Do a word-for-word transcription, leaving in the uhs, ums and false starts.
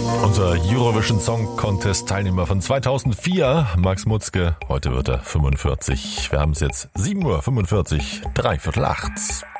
Unser Eurovision Song Contest Teilnehmer von zweitausendvier, Max Mutzke. Heute wird er fünfundvierzig. Wir haben es jetzt sieben Uhr fünfundvierzig, dreiviertel acht.